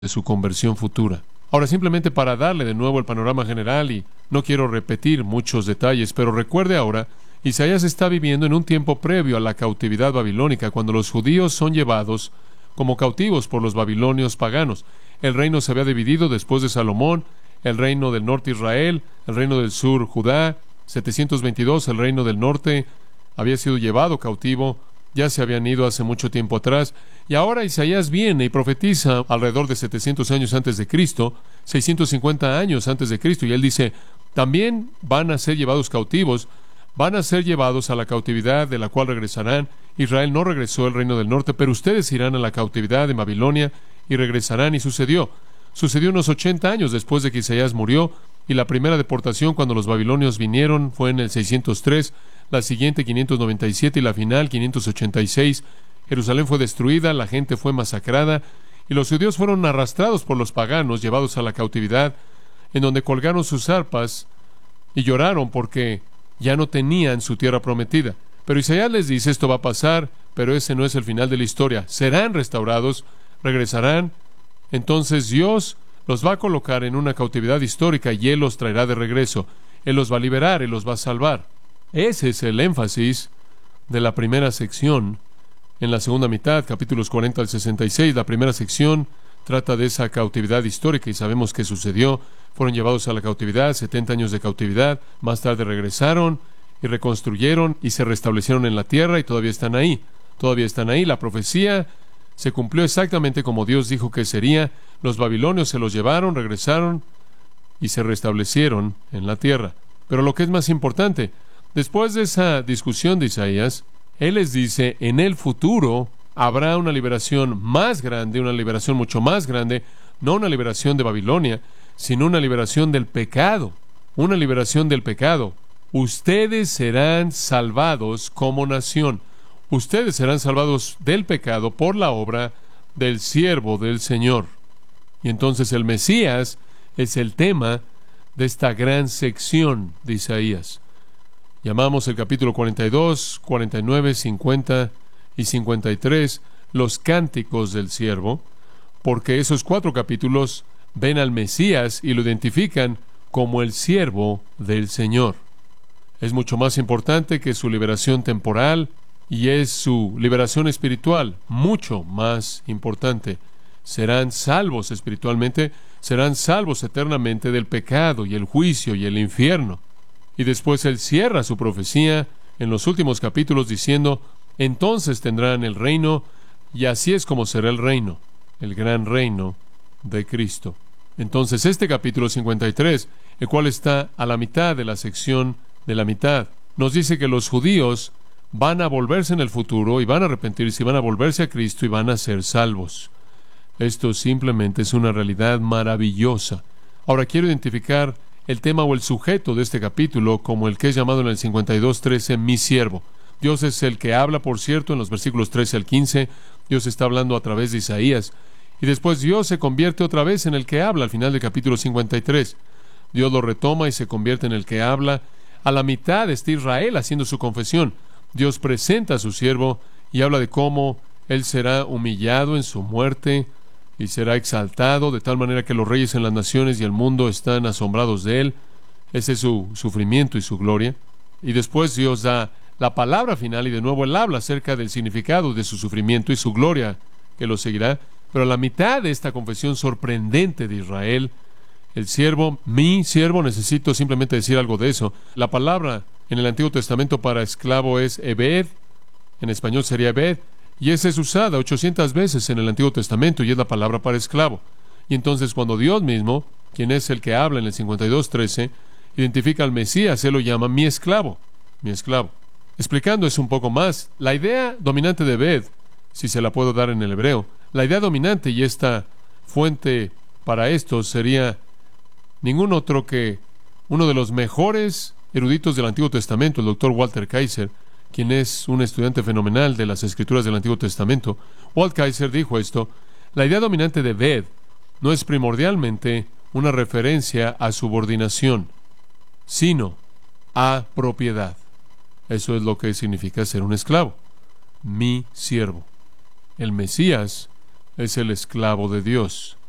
de su conversión futura. Ahora, simplemente para darle de nuevo el panorama general, y no quiero repetir muchos detalles, pero recuerde ahora, Isaías está viviendo en un tiempo previo a la cautividad babilónica, cuando los judíos son llevados como cautivos por los babilonios paganos. El reino se había dividido después de Salomón: el reino del norte Israel, el reino del sur Judá. 722, el reino del norte había sido llevado cautivo, ya se habían ido hace mucho tiempo atrás, y ahora Isaías viene y profetiza alrededor de 700 años antes de Cristo, 650 años antes de Cristo, y él dice: también van a ser llevados cautivos, van a ser llevados a la cautividad de la cual regresarán. Israel no regresó, el reino del norte, pero ustedes irán a la cautividad de Babilonia y regresarán. Y sucedió unos 80 años después de que Isaías murió, y la primera deportación cuando los babilonios vinieron fue en el 603, la siguiente 597 y la final 586. Jerusalén fue destruida, la gente fue masacrada, y los judíos fueron arrastrados por los paganos, llevados a la cautividad, en donde colgaron sus arpas y lloraron porque ya no tenían su tierra prometida. Pero Isaías les dice: esto va a pasar, pero ese no es el final de la historia. Serán restaurados, regresarán. Entonces Dios los va a colocar en una cautividad histórica y Él los traerá de regreso. Él los va a liberar, Él los va a salvar. Ese es el énfasis de la primera sección. En la segunda mitad, capítulos 40 al 66, la primera sección trata de esa cautividad histórica, y sabemos qué sucedió. Fueron llevados a la cautividad, 70 años de cautividad. Más tarde regresaron y reconstruyeron y se restablecieron en la tierra, y todavía están ahí. Todavía están ahí. La profecía se cumplió exactamente como Dios dijo que sería. Los babilonios se los llevaron, regresaron y se restablecieron en la tierra. Pero lo que es más importante, después de esa discusión de Isaías, Él les dice: en el futuro habrá una liberación más grande, una liberación mucho más grande, no una liberación de Babilonia, sino una liberación del pecado, una liberación del pecado. Ustedes serán salvados como nación. Ustedes serán salvados del pecado por la obra del siervo del Señor. Y entonces el Mesías es el tema de esta gran sección de Isaías. Llamamos el capítulo 42, 49, 50 y 53 los cánticos del siervo, porque esos 4 capítulos ven al Mesías y lo identifican como el siervo del Señor. Es mucho más importante que su liberación temporal, y es su liberación espiritual mucho más importante. Serán salvos espiritualmente, serán salvos eternamente del pecado y el juicio y el infierno. Y después Él cierra su profecía en los últimos capítulos diciendo: entonces tendrán el reino, y así es como será el reino, el gran reino de Cristo. Entonces este capítulo 53, el cual está a la mitad de la sección de la mitad, nos dice que los judíos van a volverse en el futuro y van a arrepentirse y van a volverse a Cristo y van a ser salvos. Esto simplemente es una realidad maravillosa. Ahora quiero identificar el tema o el sujeto de este capítulo como el que es llamado en el 52:13 mi siervo. Dios es el que habla, por cierto, en los versículos 13 al 15. Dios está hablando a través de Isaías. Y después Dios se convierte otra vez en el que habla al final del capítulo 53. Dios lo retoma y se convierte en el que habla. A la mitad está Israel haciendo su confesión. Dios presenta a su siervo y habla de cómo Él será humillado en su muerte y será exaltado de tal manera que los reyes en las naciones y el mundo están asombrados de Él. Ese es su sufrimiento y su gloria. Y después Dios da la palabra final, y de nuevo Él habla acerca del significado de su sufrimiento y su gloria que lo seguirá. Pero a la mitad de esta confesión sorprendente de Israel, el siervo, mi siervo, necesito simplemente decir algo de eso. La palabra en el Antiguo Testamento para esclavo es Ebed, en español sería Ebed, y esa es usada 800 veces en el Antiguo Testamento, y es la palabra para esclavo. Y entonces cuando Dios mismo, quien es el que habla en el 52:13, identifica al Mesías, Él lo llama mi esclavo, mi esclavo. Explicando eso un poco más, la idea dominante de Ebed, si se la puedo dar en el hebreo, la idea dominante, y esta fuente para esto sería ningún otro que uno de los mejores eruditos del Antiguo Testamento, el Dr. Walter Kaiser, quien es un estudiante fenomenal de las Escrituras del Antiguo Testamento. Walt Kaiser dijo esto: la idea dominante de Ebed no es primordialmente una referencia a subordinación, sino a propiedad. Eso es lo que significa ser un esclavo. Mi siervo. El Mesías es el esclavo de Dios.